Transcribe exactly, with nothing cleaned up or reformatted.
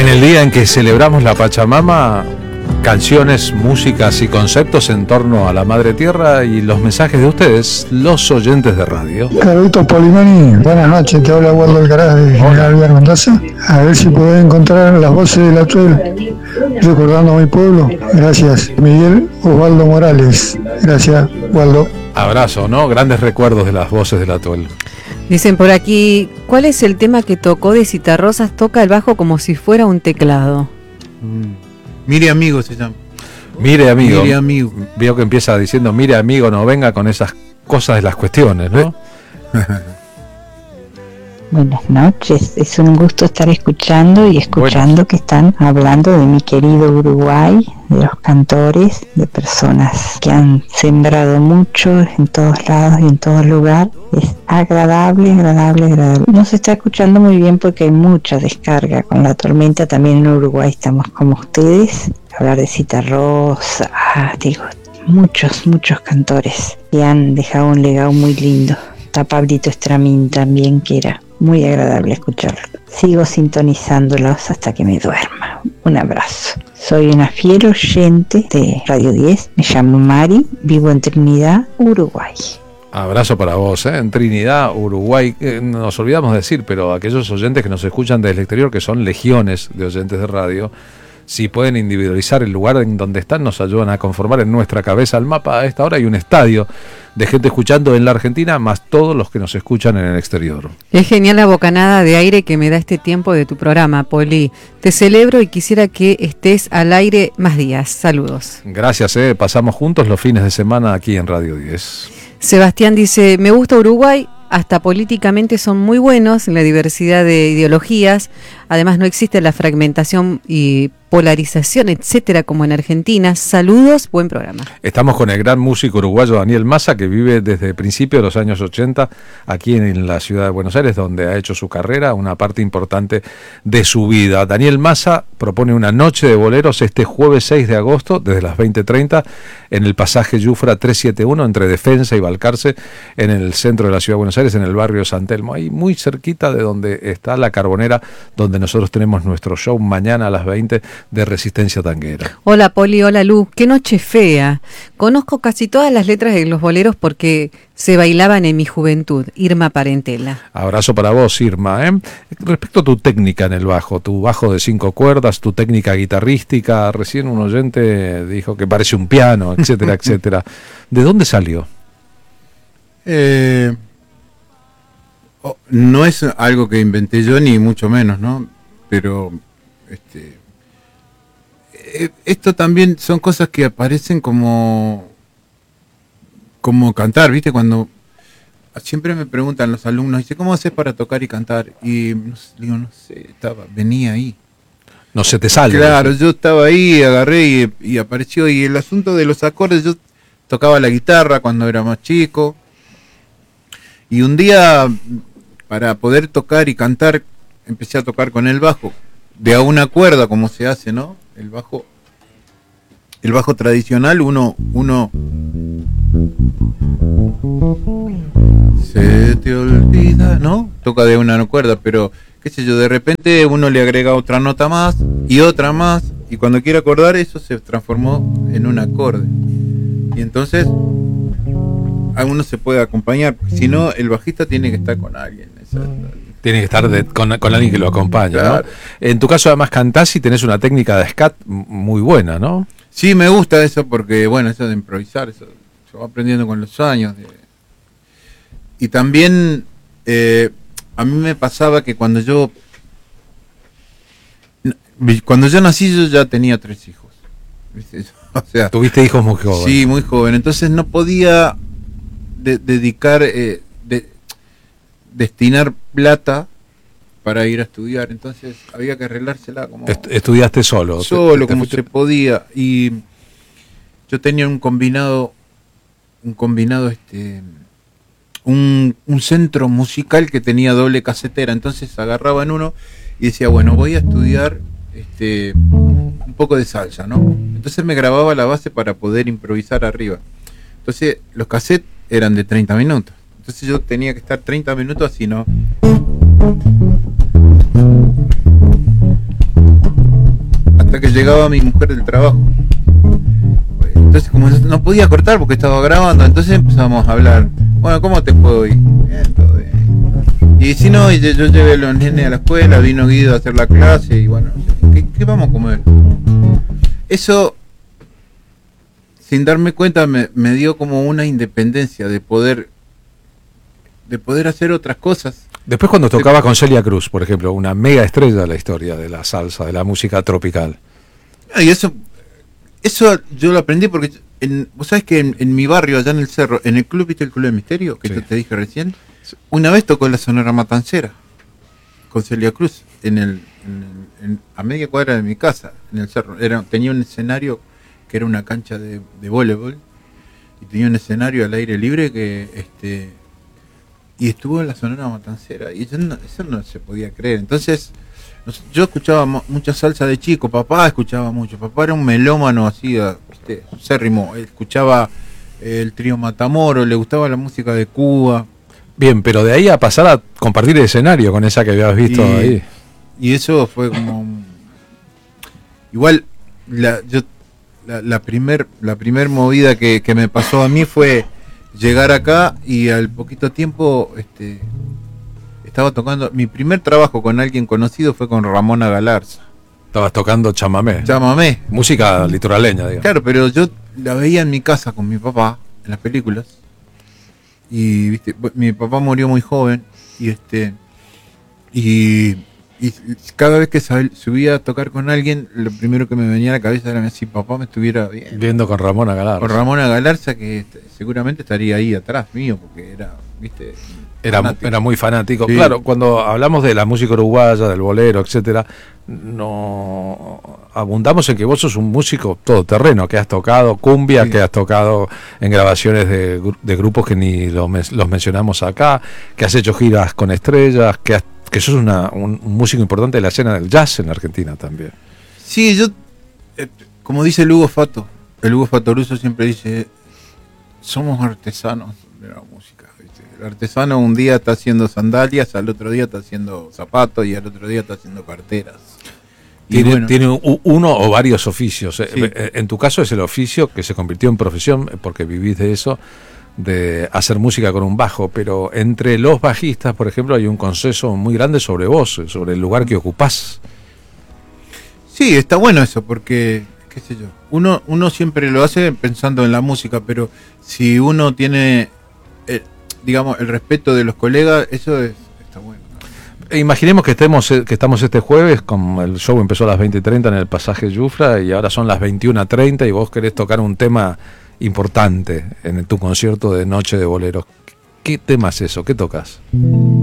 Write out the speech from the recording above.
el día en que celebramos la Pachamama, canciones, músicas y conceptos en torno a la Madre Tierra y los mensajes de ustedes, los oyentes de radio. Carlitos Polimani, buenas noches, te habla Waldo Alcaraz de General Villar Mendoza. A ver si puedo encontrar las voces del Atuel, recordando a mi pueblo. Gracias, Miguel Osvaldo Morales. Gracias, Waldo. Abrazo, ¿no? Grandes recuerdos de las voces del Atuel. Dicen por aquí, ¿cuál es el tema que tocó de Citarrosas? Toca el bajo como si fuera un teclado. Mm. Mire amigo se llama. Mire amigo. Mire amigo. Veo que empieza diciendo, mire amigo, no venga con esas cosas de las cuestiones, ¿no? Buenas noches, es un gusto estar escuchando y escuchando bueno. que están hablando de mi querido Uruguay, de los cantores, de personas que han sembrado mucho en todos lados y en todo lugar. Es agradable, agradable, agradable. No se está escuchando muy bien porque hay mucha descarga con la tormenta. También en Uruguay estamos como ustedes. Hablar de Citarrosa, ah, digo, muchos, muchos cantores que han dejado un legado muy lindo. Está Pablito Estramín también, que era muy agradable escucharlo. Sigo sintonizándolos hasta que me duerma. Un abrazo. Soy una fiel oyente de Radio diez. Me llamo Mari, vivo en Trinidad, Uruguay. Abrazo para vos, ¿eh? En Trinidad, Uruguay. Eh, nos olvidamos de decir, pero aquellos oyentes que nos escuchan desde el exterior, que son legiones de oyentes de radio, si pueden individualizar el lugar en donde están, nos ayudan a conformar en nuestra cabeza el mapa. A esta hora hay un estadio de gente escuchando en la Argentina, más todos los que nos escuchan en el exterior. Es genial la bocanada de aire que me da este tiempo de tu programa, Poli. Te celebro y quisiera que estés al aire más días. Saludos. Gracias, eh. Pasamos juntos los fines de semana aquí en Radio diez. Sebastián dice, me gusta Uruguay. Hasta políticamente son muy buenos en la diversidad de ideologías. Además no existe la fragmentación y polarización, etcétera, como en Argentina. Saludos, buen programa. Estamos con el gran músico uruguayo Daniel Massa, que vive desde principios de los años ochenta aquí en la ciudad de Buenos Aires, donde ha hecho su carrera, una parte importante de su vida. Daniel Massa propone una noche de boleros este jueves seis de agosto, desde las veinte treinta, en el pasaje Yufra trescientos setenta y uno, entre Defensa y Balcarce, en el centro de la ciudad de Buenos Aires, en el barrio San Telmo, ahí muy cerquita de donde está la Carbonera, donde nosotros tenemos nuestro show mañana a las veinte de Resistencia Tanguera. Hola Poli, hola Lu, qué noche fea. Conozco casi todas las letras de los boleros porque se bailaban en mi juventud. Irma Parentela. Abrazo para vos, Irma. ¿eh? Respecto a tu técnica en el bajo, tu bajo de cinco cuerdas, tu técnica guitarrística, recién un oyente dijo que parece un piano, etcétera, etcétera. ¿De dónde salió? Eh, oh, no es algo que inventé yo, ni mucho menos, ¿no? Pero este, eh, esto también son cosas que aparecen como como cantar, ¿viste? Cuando siempre me preguntan los alumnos, dice, ¿cómo haces para tocar y cantar? Y no sé, digo, no sé, estaba, venía ahí. No se te sale. Claro, yo estaba ahí, agarré y, y apareció. Y el asunto de los acordes, yo tocaba la guitarra cuando era más chico. Y un día, para poder tocar y cantar, empecé a tocar con el bajo, de a una cuerda, como se hace, ¿no? El bajo, el bajo tradicional, uno, uno se te olvida, ¿no? Toca de una cuerda, pero qué sé yo, de repente uno le agrega otra nota más y otra más, y cuando quiere acordar eso se transformó en un acorde. Y entonces a uno se puede acompañar, porque si no el bajista tiene que estar con alguien. Esa, tiene que estar de, con, con alguien que lo acompañe, claro. ¿no? En tu caso además cantás y tenés una técnica de scat muy buena, ¿no? Sí, me gusta eso porque, bueno, eso de improvisar, eso se va aprendiendo con los años. De... Y también eh, a mí me pasaba que cuando yo cuando yo nací yo ya tenía tres hijos, ¿viste? O sea, tuviste hijos muy jóvenes. Sí, muy joven, entonces no podía de, dedicar eh, de, destinar plata para ir a estudiar, entonces había que arreglársela como... Est- ¿Estudiaste solo? Solo, te, te como fuiste... se podía, y yo tenía un combinado, un combinado, este, un, un centro musical que tenía doble casetera, entonces agarraba en uno y decía, bueno, voy a estudiar este, un poco de salsa, ¿no? Entonces me grababa la base para poder improvisar arriba. Entonces los cassettes eran de treinta minutos, entonces yo tenía que estar treinta minutos así, ¿no? hasta que llegaba mi mujer del trabajo. Entonces, como no podía cortar porque estaba grabando, entonces empezamos a hablar. Bueno, ¿cómo te fue hoy? Bien, todo bien. Y si no, yo, yo llevé a los nenes a la escuela, vino Guido a hacer la clase y bueno, ¿qué, qué vamos a comer? Eso, sin darme cuenta, me, me dio como una independencia de poder, de poder hacer otras cosas. Después cuando tocaba con Celia Cruz, por ejemplo, una mega estrella de la historia de la salsa, de la música tropical. Y eso, eso yo lo aprendí porque, en, vos sabés que en, en mi barrio, allá en el cerro, en el club, ¿viste el Club del Misterio? Que sí. Yo te dije recién. Una vez tocó la Sonora Matancera con Celia Cruz en el, en el en, a media cuadra de mi casa, en el cerro. Era, tenía un escenario que era una cancha de, de voleibol y tenía un escenario al aire libre que este y estuvo en la Sonora Matancera y eso no, eso no se podía creer. Entonces yo escuchaba mucha salsa de chico, papá escuchaba mucho, papá era un melómano así, ¿viste? Acérrimo, escuchaba el trío Matamoros, le gustaba la música de Cuba. Bien, pero de ahí a pasar a compartir el escenario con esa que habías visto y, ahí. Y eso fue como un... igual la yo la, la primer la primer movida que, que me pasó a mí fue llegar acá y al poquito tiempo este estaba tocando, mi primer trabajo con alguien conocido fue con Ramona Galarza. Estabas tocando chamamé. Chamamé. Música litoraleña, digamos. Claro, pero yo la veía en mi casa con mi papá, en las películas. Y viste, mi papá murió muy joven. Y este y, y cada vez que subía a tocar con alguien, lo primero que me venía a la cabeza era si papá me estuviera viendo. Viendo con Ramona Galarza. Con Ramona Galarza, que seguramente estaría ahí atrás mío, porque era, viste... Era, era muy fanático. Sí. Claro, cuando hablamos de la música uruguaya, del bolero, etcétera, no abundamos en que vos sos un músico todoterreno, que has tocado cumbia, sí. que has tocado en grabaciones de, de grupos que ni los, los mencionamos acá, que has hecho giras con estrellas, que, has, que sos una, un, un músico importante de la escena del jazz en Argentina también. Sí, yo, eh, como dice el Hugo Fato, el Hugo Fatoruso siempre dice, somos artesanos de la música. El artesano un día está haciendo sandalias, al otro día está haciendo zapatos y al otro día está haciendo carteras. Tiene, bueno, tiene uno o varios oficios. Sí. En tu caso es el oficio que se convirtió en profesión, porque vivís de eso, de hacer música con un bajo, pero entre los bajistas, por ejemplo, hay un consenso muy grande sobre vos, sobre el lugar que ocupás. Sí, está bueno eso, porque, qué sé yo, uno, uno siempre lo hace pensando en la música, pero si uno tiene... Eh, digamos, el respeto de los colegas, eso es, está bueno. Imaginemos que estemos que estamos este jueves, como el show empezó a las veinte y treinta en el Pasaje Jufra y ahora son las veintiuna treinta y vos querés tocar un tema importante en tu concierto de Noche de Boleros. ¿Qué tema es eso? ¿Qué tocas?